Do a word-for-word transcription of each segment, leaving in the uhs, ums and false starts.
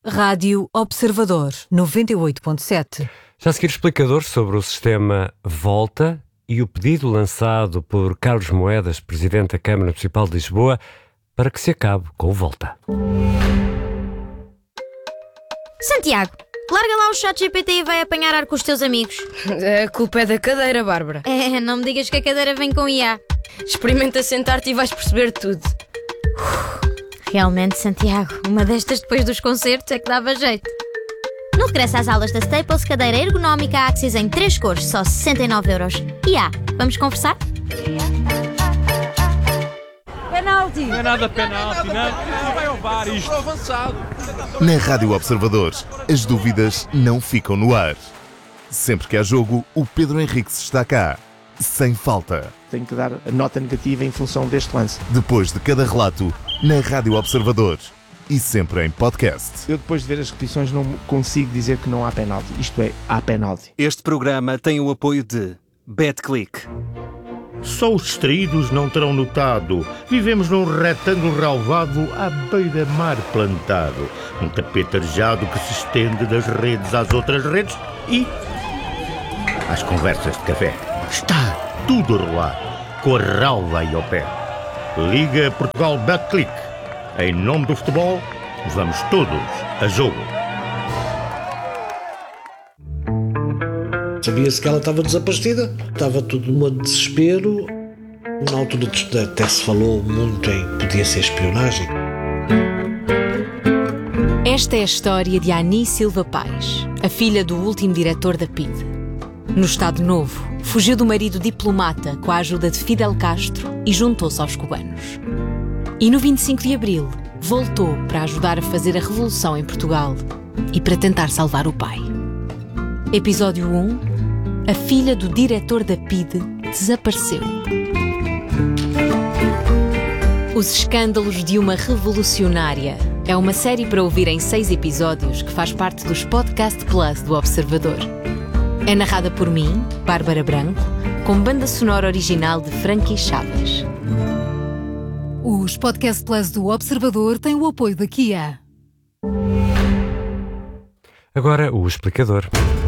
Rádio Observador, noventa e oito ponto sete. Já a seguir, explicador sobre o sistema Volta e o pedido lançado por Carlos Moedas, Presidente da Câmara Municipal de Lisboa, para que se acabe com o Volta. Santiago, larga lá o chat G P T e vai apanhar ar com os teus amigos. A culpa é da cadeira, Bárbara. É, não me digas que a cadeira vem com I A. Experimenta sentar-te e vais perceber tudo. Realmente, Santiago, uma destas depois dos concertos é que dava jeito. No regresso às aulas da Staples, cadeira ergonómica Axis em três cores, só sessenta e nove euros. I A, vamos conversar? Penalti! Não é nada penalti, não, não vai ao V A R isto. Avançado. Na Rádio Observador, as dúvidas não ficam no ar. Sempre que há jogo, o Pedro Henriques está cá, sem falta. Tenho que dar a nota negativa em função deste lance. Depois de cada relato, na Rádio Observador e sempre em podcast. Eu, depois de ver as repetições, não consigo dizer que não há penalti. Isto é, há penalti. Este programa tem o apoio de BetClick. Só os distraídos não terão notado. Vivemos num retângulo relvado à beira-mar plantado. Um tapete arejado que se estende das redes às outras redes e às conversas de café. Está tudo a rolar, com a ralva aí ao pé. Liga Portugal BetClick. Em nome do futebol, vamos todos a jogo. Sabia-se que ela estava desaparecida, estava tudo num desespero. Na altura até se falou muito em que podia ser espionagem. Esta é a história de Ani Silva Paes, a filha do último diretor da P I D. No Estado Novo, fugiu do marido diplomata com a ajuda de Fidel Castro e juntou-se aos cubanos. E no vinte e cinco de Abril, voltou para ajudar a fazer a revolução em Portugal e para tentar salvar o pai. Episódio um. A filha do diretor da P I D desapareceu. Os escândalos de uma revolucionária é uma série para ouvir em seis episódios que faz parte dos Podcast Plus do Observador. É narrada por mim, Bárbara Branco, com banda sonora original de Frankie Chaves. Os Podcast Plus do Observador têm o apoio da Kia. Agora o explicador.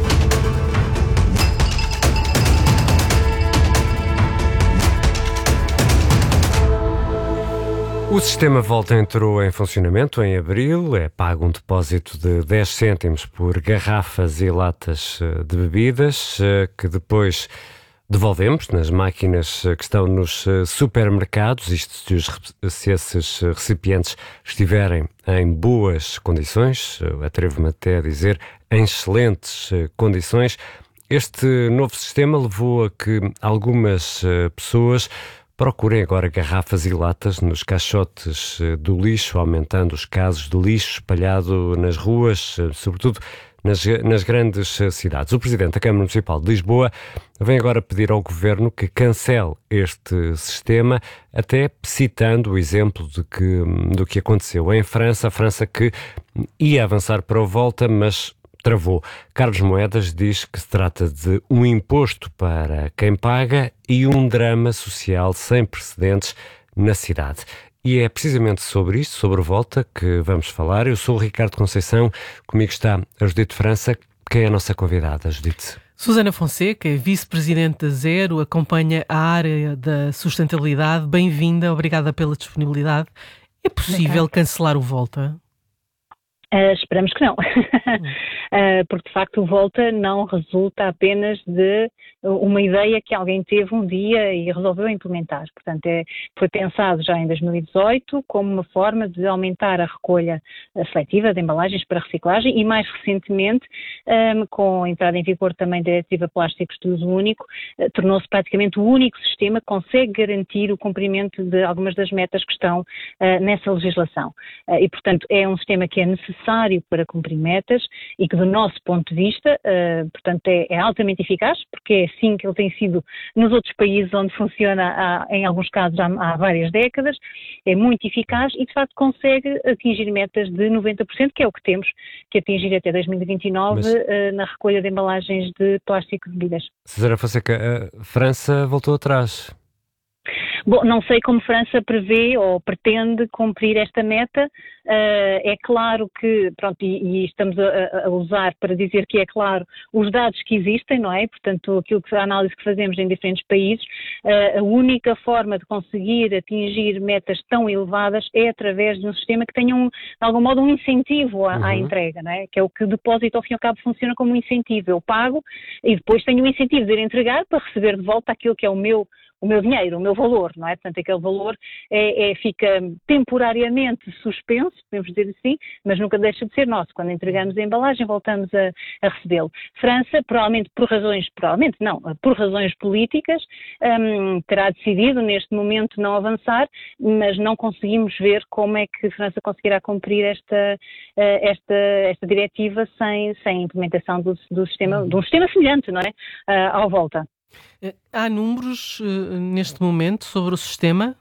O sistema Volta entrou em funcionamento em abril. É pago um depósito de dez cêntimos por garrafas e latas de bebidas, que depois devolvemos nas máquinas que estão nos supermercados, isto se, os, se esses recipientes estiverem em boas condições, atrevo-me até a dizer em excelentes condições. Este novo sistema levou a que algumas pessoas procurem agora garrafas e latas nos caixotes do lixo, aumentando os casos de lixo espalhado nas ruas, sobretudo nas, nas grandes cidades. O Presidente da Câmara Municipal de Lisboa vem agora pedir ao Governo que cancele este sistema, até citando o exemplo de que, do que aconteceu em França, a França que ia avançar para o Volta, mas travou. Carlos Moedas diz que se trata de um imposto para quem paga e um drama social sem precedentes na cidade. E é precisamente sobre isto, sobre o Volta, que vamos falar. Eu sou o Ricardo Conceição, comigo está a Judite França. Quem é a nossa convidada, Judite? Susana Fonseca, vice-presidente da Zero, acompanha a área da sustentabilidade. Bem-vinda, obrigada pela disponibilidade. É possível cancelar o Volta? Uh, esperamos que não, uh, porque de facto o Volta não resulta apenas de uma ideia que alguém teve um dia e resolveu implementar. Portanto, é, foi pensado já em dois mil e dezoito como uma forma de aumentar a recolha seletiva de embalagens para reciclagem e mais recentemente, um, com a entrada em vigor também da Diretiva Plásticos de Uso Único, uh, tornou-se praticamente o único sistema que consegue garantir o cumprimento de algumas das metas que estão uh, nessa legislação. Uh, e, portanto, é um sistema que é necessário para cumprir metas e que, do nosso ponto de vista, uh, portanto, é, é altamente eficaz, porque é assim que ele tem sido nos outros países onde funciona há, em alguns casos há, há várias décadas, é muito eficaz e de facto consegue atingir metas de noventa por cento, que é o que temos que atingir até dois mil e vinte e nove. Mas, uh, na recolha de embalagens de plástico de bebidas. Susana Fonseca, a França voltou atrás. Bom, não sei como França prevê ou pretende cumprir esta meta. Uh, é claro que, pronto, e, e estamos a, a usar para dizer que é claro os dados que existem, não é? Portanto, aquilo que a análise que fazemos em diferentes países, uh, a única forma de conseguir atingir metas tão elevadas é através de um sistema que tenha, um, de algum modo, um incentivo à, uhum. à entrega, não é? Que é o que o depósito, ao fim e ao cabo, funciona como um incentivo. Eu pago e depois tenho um incentivo de ir entregar para receber de volta aquilo que é o meu o meu dinheiro, o meu valor, não é? Portanto, aquele valor é, é, fica temporariamente suspenso, podemos dizer assim, mas nunca deixa de ser nosso. Quando entregamos a embalagem, voltamos a, a recebê-lo. França, provavelmente por razões, provavelmente não, por razões políticas, um, terá decidido neste momento não avançar, mas não conseguimos ver como é que a França conseguirá cumprir esta, esta, esta diretiva sem, sem implementação do, do sistema, de um sistema semelhante, não é? Uh, à volta. Há números uh, neste momento sobre o sistema?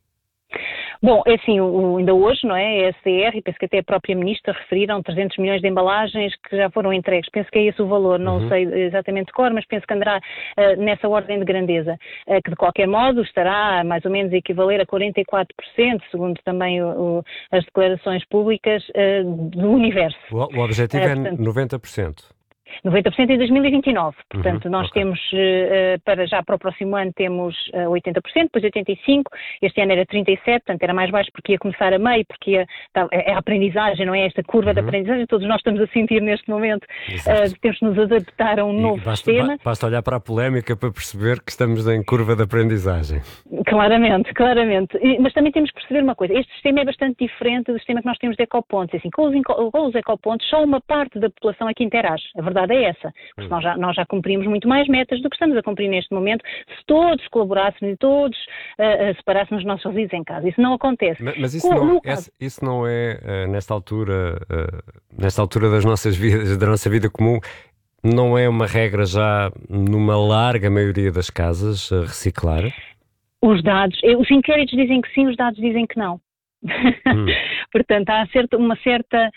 Bom, é assim, o, ainda hoje, não é, a E C R, e penso que até a própria Ministra referiram trezentos milhões de embalagens que já foram entregues. Penso que é esse o valor, não uhum. sei exatamente de cor, mas penso que andará uh, nessa ordem de grandeza, uh, que de qualquer modo estará mais ou menos a equivaler a quarenta e quatro por cento, segundo também o, o, as declarações públicas uh, do universo. O, o objetivo uh, portanto, é noventa por cento. noventa por cento em dois mil e vinte e nove, portanto uhum, nós okay. temos, uh, para já para o próximo ano temos uh, oitenta por cento, depois oitenta e cinco por cento, este ano era trinta e sete por cento, portanto era mais baixo porque ia começar a meio, porque ia, tá, é a aprendizagem, não é esta curva uhum. de aprendizagem, todos nós estamos a sentir neste momento, uh, temos de nos adaptar a um e novo basta, sistema. Basta olhar para a polémica para perceber que estamos em curva de aprendizagem. Claramente, claramente, e, mas também temos que perceber uma coisa, este sistema é bastante diferente do sistema que nós temos de ecopontos, assim, com os, com os ecopontos só uma parte da população é que interage, a verdade é essa. Porque nós já, nós já cumprimos muito mais metas do que estamos a cumprir neste momento, se todos colaborássemos e todos uh, uh, separássemos os nossos resíduos em casa. Isso não acontece. Mas, mas isso, não, caso... isso não é, uh, nesta altura, uh, nesta altura das nossas vidas, da nossa vida comum, não é uma regra já numa larga maioria das casas uh, reciclar? Os dados, os inquéritos dizem que sim, os dados dizem que não. Hum. Portanto, há certa, uma certa,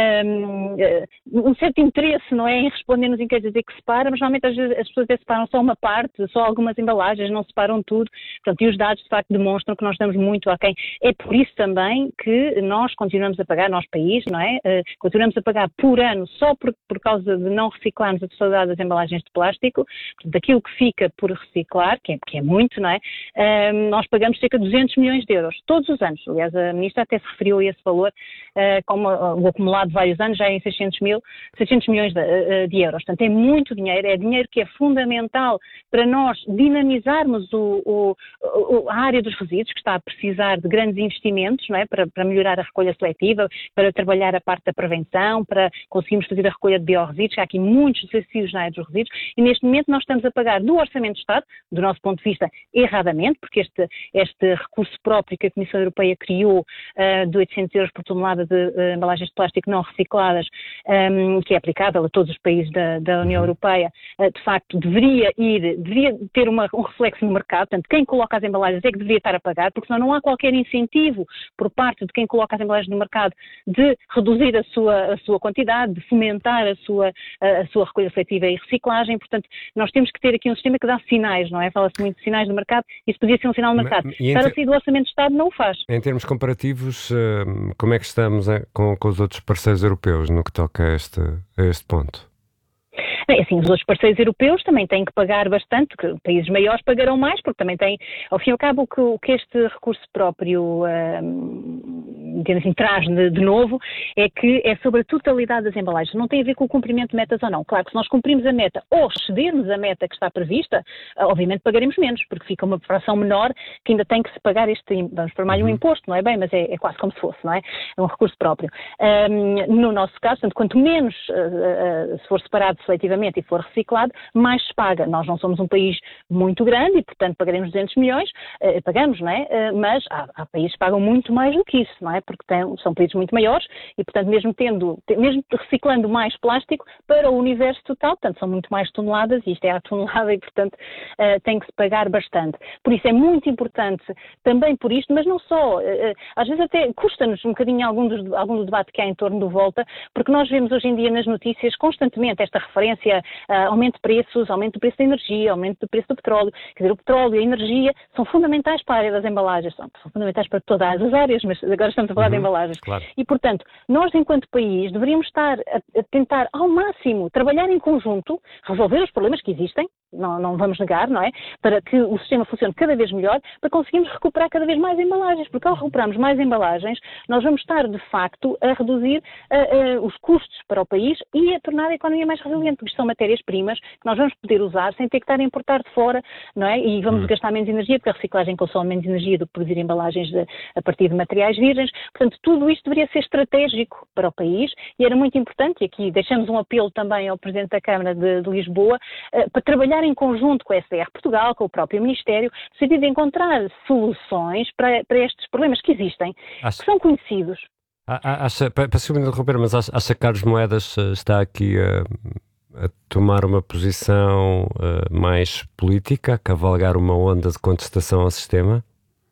um, um certo interesse, não é, em responder nos inquéritos, dizer que separa, mas normalmente às vezes as pessoas até separam só uma parte, só algumas embalagens, não separam tudo. Portanto, e os dados de facto demonstram que nós estamos muito aquém. É por isso também que nós continuamos a pagar, nós país, não é, uh, continuamos a pagar por ano, só por, por causa de não reciclarmos a totalidade das embalagens de plástico, portanto, aquilo que fica por reciclar, que é, que é muito, não é, uh, nós pagamos cerca de duzentos milhões de euros, todos os anos. Aliás, a Ministra até se referiu a esse valor, uh, como uh, o acumulado de vários anos, já é em seiscentos milhões de, uh, de euros. Portanto, é muito dinheiro, é dinheiro que é fundamental para nós dinamizarmos o, o, o, a área dos resíduos, que está a precisar de grandes investimentos, não é? para, para melhorar a recolha seletiva, para trabalhar a parte da prevenção, para conseguirmos fazer a recolha de biorresíduos, que há aqui muitos desafios na área dos resíduos, e neste momento nós estamos a pagar do Orçamento de Estado, do nosso ponto de vista, erradamente, porque este, este recurso próprio que a Comissão Europeia criou, uh, de oitocentos euros por tonelada de uh, embalagens de plástico não recicladas, um, que é aplicável a todos os países da, da União Europeia, uh, de facto deveria ir, deveria ter uma, um reflexo no mercado, portanto quem coloca as embalagens é que deveria estar a pagar, porque senão não há qualquer incentivo por parte de quem coloca as embalagens no mercado de reduzir a sua, a sua quantidade, de fomentar a sua, a, a sua recolha seletiva e reciclagem. Portanto nós temos que ter aqui um sistema que dá sinais, não é? Fala-se muito de sinais do mercado, isso podia ser um sinal do mercado. Estar a sair do Orçamento de Estado não o faz. Em termos comparativos, como é que estamos com, com os outros parceiros europeus no que toca a este, a este ponto? Bem, assim, os outros parceiros europeus também têm que pagar bastante, que países maiores pagarão mais, porque também têm, ao fim e ao cabo, o que, o que este recurso próprio um, assim, traz de, de novo é que é sobre a totalidade das embalagens, não tem a ver com o cumprimento de metas ou não. Claro que se nós cumprimos a meta ou excedermos a meta que está prevista, obviamente pagaremos menos, porque fica uma fração menor que ainda tem que se pagar este, vamos formar-lhe um imposto, não é bem, mas é, é quase como se fosse, não é? É um recurso próprio. Um, no nosso caso, portanto, quanto menos, uh, uh, se for separado seletivamente e for reciclado, mais se paga. Nós não somos um país muito grande e, portanto, pagaremos duzentos milhões, eh, pagamos, não é? Eh, mas há, há países que pagam muito mais do que isso, não é? é? Porque tem, são pedidos muito maiores e, portanto, mesmo tendo, mesmo reciclando mais plástico para o universo total, portanto, são muito mais toneladas e isto é a tonelada e, portanto, uh, tem que se pagar bastante. Por isso é muito importante também por isto, mas não só, uh, às vezes até custa-nos um bocadinho algum, dos, algum do debate que há em torno do Volta, porque nós vemos hoje em dia nas notícias constantemente esta referência a uh, aumento de preços, aumento do preço da energia, aumento do preço do petróleo. Quer dizer, o petróleo e a energia são fundamentais para a área das embalagens, são, são fundamentais para todas as áreas, mas agora estamos a falar uhum, de embalagens. Claro. E, portanto, nós, enquanto país, deveríamos estar a, a tentar, ao máximo, trabalhar em conjunto, resolver os problemas que existem, não, não vamos negar, não é? Para que o sistema funcione cada vez melhor, para conseguirmos recuperar cada vez mais embalagens, porque ao recuperarmos mais embalagens, nós vamos estar, de facto, a reduzir uh, uh, os custos para o país e a tornar a economia mais resiliente, porque são matérias-primas que nós vamos poder usar sem ter que estar a importar de fora, não é? E vamos hum. gastar menos energia, porque a reciclagem consome menos energia do que produzir embalagens de, a partir de materiais virgens. Portanto, tudo isto deveria ser estratégico para o país e era muito importante, e aqui deixamos um apelo também ao Presidente da Câmara de, de Lisboa, uh, para trabalhar em conjunto com a S D R Portugal, com o próprio Ministério, no sentido de encontrar soluções para, para estes problemas que existem, acho... que são conhecidos. Acha, peço que me interromper, mas acha, acha que Carlos Moedas está aqui a, a tomar uma posição uh, mais política, a cavalgar uma onda de contestação ao sistema?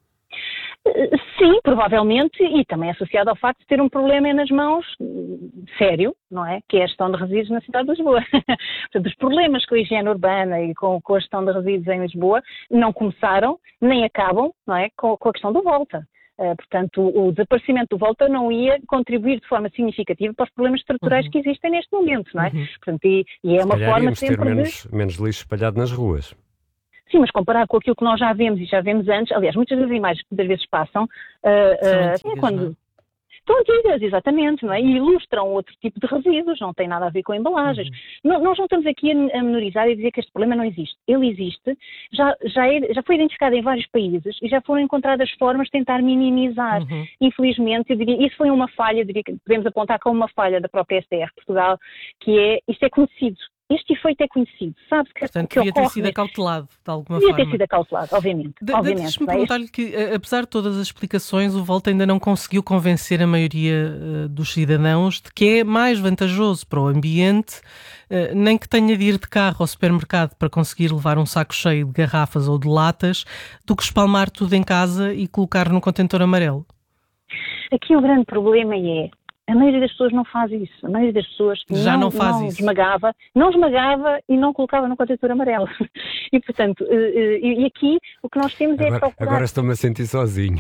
Sim, provavelmente, e também associado ao facto de ter um problema nas mãos sério, não é? Que é a gestão de resíduos na cidade de Lisboa. Portanto, os problemas com a higiene urbana e com, com a gestão de resíduos em Lisboa não começaram, nem acabam, não é? Com, com a questão do Volta. Uh, portanto, o, o desaparecimento do Volta não ia contribuir de forma significativa para os problemas estruturais uhum. que existem neste momento, não é? Uhum. Portanto, e, e é Se uma forma sempre ter de... menos, menos lixo espalhado nas ruas. Sim, mas comparado com aquilo que nós já vemos e já vemos antes, aliás, muitas das imagens que muitas vezes passam, uh, uh, antigas, é quando... Não é? Estão antigas, exatamente, não é? E ilustram outro tipo de resíduos, não tem nada a ver com embalagens. Uhum. Não, nós não estamos aqui a, a menorizar e a dizer que este problema não existe. Ele existe, já, já, é, já foi identificado em vários países e já foram encontradas formas de tentar minimizar. Uhum. Infelizmente, eu diria, isso foi uma falha, eu diria que podemos apontar como uma falha da própria S D R Portugal, que é, isto é conhecido. Este efeito é conhecido, sabe-se que, Portanto, que devia ocorre... ter sido acautelado, de alguma devia forma. Devia ter sido acautelado, obviamente. De, obviamente Deixe-me perguntar-lhe que, apesar de todas as explicações, o Volta ainda não conseguiu convencer a maioria uh, dos cidadãos de que é mais vantajoso para o ambiente, uh, nem que tenha de ir de carro ao supermercado para conseguir levar um saco cheio de garrafas ou de latas, do que espalmar tudo em casa e colocar no contentor amarelo. Aqui o grande problema é... A maioria das pessoas não faz isso. A maioria das pessoas Já não, não faz não isso. esmagava, não esmagava e não colocava no contentor amarelo. E, portanto, e, e aqui o que nós temos agora, é procurar... Agora estou-me a sentir sozinho.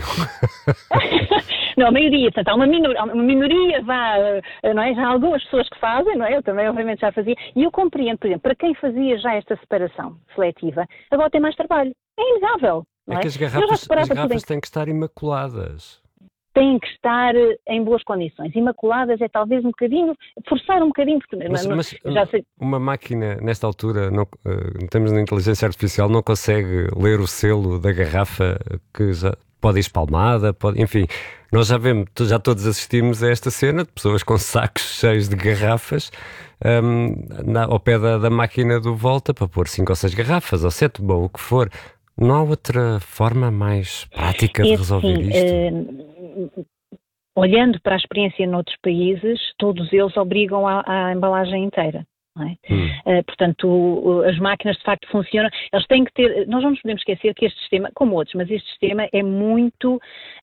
Não, a maioria, portanto, há uma minoria, uma minoria vá, não é? Já há algumas pessoas que fazem, não é? Eu também, obviamente, já fazia. E eu compreendo, por exemplo, para quem fazia já esta separação seletiva, agora tem mais trabalho. É inegável, não é? É que as garrafas, as garrafas têm que estar imaculadas. Têm que estar em boas condições. Imaculadas é talvez um bocadinho, forçar um bocadinho. Porque mas, não, mas já sei... uma máquina, nesta altura, não, uh, temos na inteligência artificial, não consegue ler o selo da garrafa que já pode ir espalmada, pode, enfim, nós já vemos, já todos assistimos a esta cena de pessoas com sacos cheios de garrafas um, na, ao pé da, da máquina do Volta para pôr cinco ou seis garrafas, ou sete, bom, o que for. Não há outra forma mais prática de resolver sim, isto? Uh, olhando para a experiência noutros países, todos eles obrigam à, à embalagem inteira. Não é? hum. uh, portanto, o, as máquinas de facto funcionam. Eles têm que ter, nós não nos podemos esquecer que este sistema, como outros, mas este sistema é muito,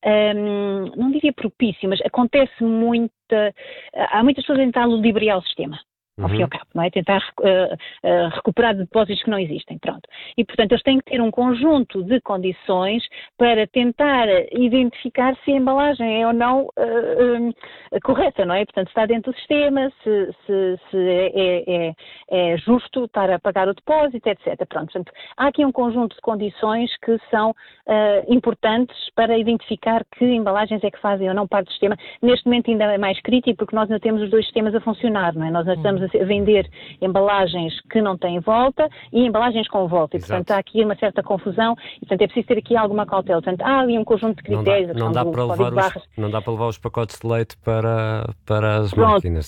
um, não diria propício, mas acontece muita, há muitas pessoas a tentar ludibriar o sistema. Ao fim e ao cabo, não é? Tentar uh, uh, recuperar depósitos que não existem, pronto. E, portanto, eles têm que ter um conjunto de condições para tentar identificar se a embalagem é ou não uh, uh, correta, não é? Portanto, se está dentro do sistema, se, se, se é, é, é justo estar a pagar o depósito, etcétera. Pronto, portanto, há aqui um conjunto de condições que são uh, importantes para identificar que embalagens é que fazem ou não parte do sistema. Neste momento ainda é mais crítico porque nós ainda temos os dois sistemas a funcionar, não é? Nós estamos a vender embalagens que não têm volta e embalagens com volta. E, portanto, há aqui uma certa confusão e, portanto, é preciso ter aqui alguma cautela. Portanto, há ali um conjunto de critérios. Não dá, não dá, para, levar os, não dá para levar os pacotes de leite para, para as Pronto. máquinas, não é?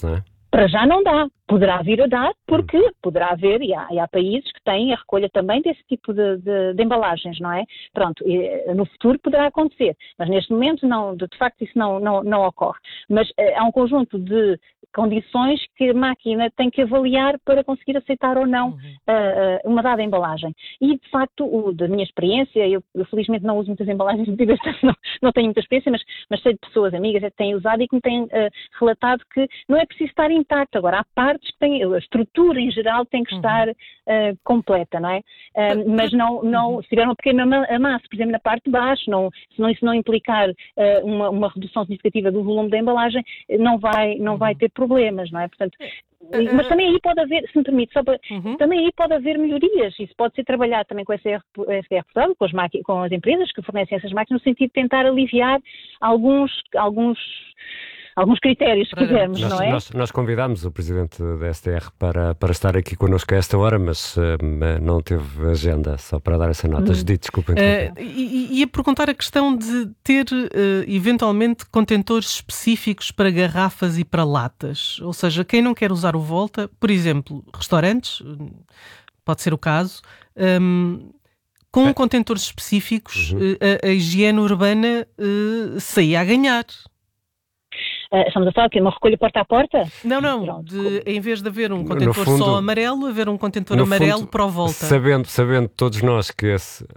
Para já não dá, poderá vir a dar, porque poderá haver, e há, e há países que têm a recolha também desse tipo de, de, de embalagens, não é? Pronto, e, no futuro poderá acontecer, mas neste momento não, de, de facto isso não, não, não ocorre. Mas uh, há um conjunto de condições que a máquina tem que avaliar para conseguir aceitar ou não uh, uma dada embalagem. E, de facto, o, da minha experiência, eu, eu felizmente não uso muitas embalagens de bebidas, não, não tenho muita experiência, mas, mas sei de pessoas, amigas, que têm usado e que me têm uh, relatado que não é preciso estar intacto. Agora, há partes que têm, a estrutura em geral tem que estar uh, completa, não é? Uh, mas não, não, se tiver uma pequena massa, por exemplo, na parte de baixo, não, se não, isso não implicar uh, uma, uma redução significativa do volume da embalagem, não vai, não vai ter problemas, não é? Portanto, mas também aí pode haver, se me permite, só para, uhum. também aí pode haver melhorias. Isso pode ser trabalhado também com a S D R Portugal, com as, com as empresas que fornecem essas máquinas, no sentido de tentar aliviar alguns, alguns, alguns critérios, se quisermos, nós, não é? Nós, nós convidámos o Presidente da S D R para, para estar aqui connosco a esta hora, mas uh, não teve agenda, só para dar essa nota. Hum. Judite, desculpa. Uh, e ia perguntar a questão de ter, uh, eventualmente, contentores específicos para garrafas e para latas. Ou seja, quem não quer usar o Volta, por exemplo, restaurantes, pode ser o caso, um, com é. contentores específicos, uhum. uh, a, a higiene urbana uh, saía a ganhar. Uh, estamos a falar que é uma recolha porta a porta? Não, não. De, em vez de haver um contentor fundo, só amarelo, haver um contentor amarelo fundo, para o Volta. Sabendo, sabendo todos nós que, esse,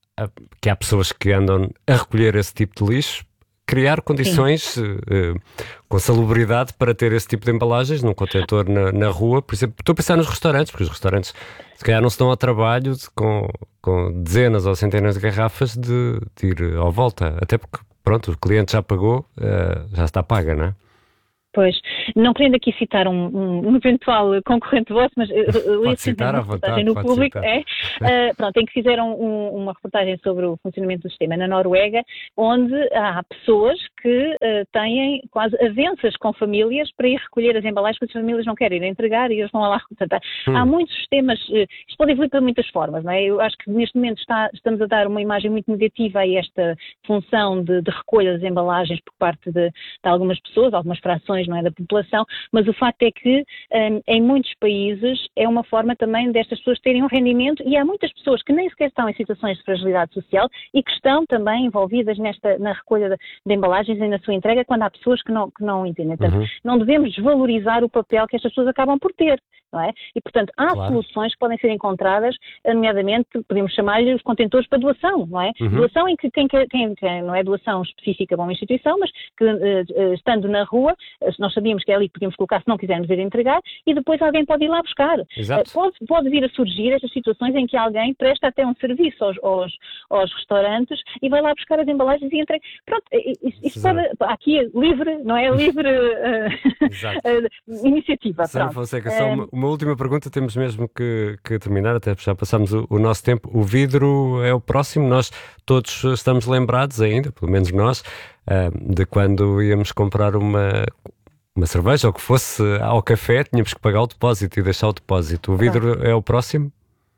que há pessoas que andam a recolher esse tipo de lixo, criar condições uh, com salubridade para ter esse tipo de embalagens num contentor na, na rua. Por exemplo, estou a pensar nos restaurantes, porque os restaurantes se calhar não se dão ao trabalho de, com, com dezenas ou centenas de garrafas de, de ir ao Volta, até porque pronto, o cliente já pagou, uh, já está paga, não é? Pois, não querendo aqui citar um, um, um eventual concorrente vosso, mas uh, pode citar à vontade, no pode público, citar. é, uh, pronto, em que fizeram um, uma reportagem sobre o funcionamento do sistema na Noruega, onde há pessoas que uh, têm quase avanças com famílias para ir recolher as embalagens que as famílias não querem ir entregar e eles vão lá. Portanto, hum. Há muitos sistemas, uh, isto pode evoluir para muitas formas, não é? Eu acho que neste momento está, estamos a dar uma imagem muito negativa a esta função de, de recolha das embalagens por parte de, de algumas pessoas, algumas frações, não é, da população, mas o facto é que um, em muitos países é uma forma também destas pessoas terem um rendimento e há muitas pessoas que nem sequer estão em situações de fragilidade social e que estão também envolvidas nesta, na recolha de, de embalagens e na sua entrega quando há pessoas que não, que não entendem. Portanto, uhum. não devemos desvalorizar o papel que estas pessoas acabam por ter, não é? E, portanto, há claro. soluções que podem ser encontradas, nomeadamente, podemos chamar-lhe os contentores para doação, não é? Uhum. Doação em que quem, quem, quem não é doação específica para uma instituição, mas que uh, estando na rua, nós sabíamos que é ali que podíamos colocar se não quisermos ir entregar e depois alguém pode ir lá buscar. Exato. Uh, pode, pode vir a surgir estas situações em que alguém presta até um serviço aos, aos, aos restaurantes e vai lá buscar as embalagens e entrega. Pronto, isso, isso pode, aqui é livre, não é? Livre uh, uh, iniciativa. Sra. Fonseca, só uma, uma última pergunta, temos mesmo que, que terminar, até já passamos o, o nosso tempo. O vidro é o próximo, nós todos estamos lembrados ainda, pelo menos nós, uh, de quando íamos comprar uma, uma cerveja ou que fosse ao café, tínhamos que pagar o depósito e deixar o depósito. O vidro ah. é o próximo?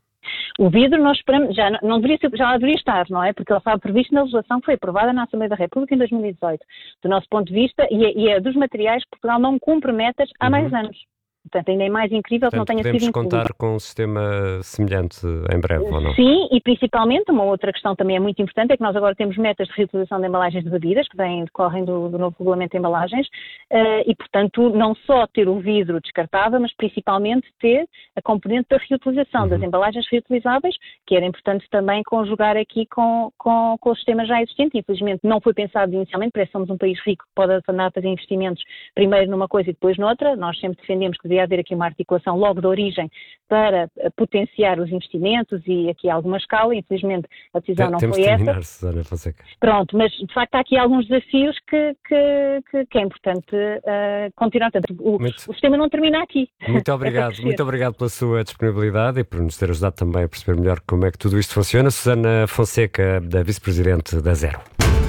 O vidro nós esperamos, já não deveria ser, já deveria estar, não é? Porque ele estava previsto na legislação que foi aprovada na Assembleia da República em dois mil e dezoito. Do nosso ponto de vista, e é, e é dos materiais que Portugal não cumpre metas há uhum. mais anos. Portanto, ainda é mais incrível que não tenha sido incluído. Podemos contar com um sistema semelhante em breve, ou não? Sim, e principalmente, uma outra questão também é muito importante, é que nós agora temos metas de reutilização de embalagens de bebidas, que vêm, decorrem do, do novo regulamento de embalagens, uh, e, portanto, não só ter o vidro descartável, mas principalmente ter a componente da reutilização uhum. das embalagens reutilizáveis, que era importante também conjugar aqui com, com, com o sistema já existente. Infelizmente, não foi pensado inicialmente, parece que somos um país rico que pode andar a fazer investimentos primeiro numa coisa e depois noutra. Nós sempre defendemos que devia haver aqui uma articulação logo da origem para potenciar os investimentos e aqui há alguma escala. Infelizmente a decisão não Temos foi de terminar, essa. Susana Fonseca. Pronto, mas de facto há aqui alguns desafios que, que, que, que é importante uh, continuar. Portanto, o, muito, o sistema não termina aqui. Muito obrigado, é muito obrigado pela sua disponibilidade e por nos ter ajudado também a perceber melhor como é que tudo isto funciona. Susana Fonseca, da Vice-Presidente da Zero.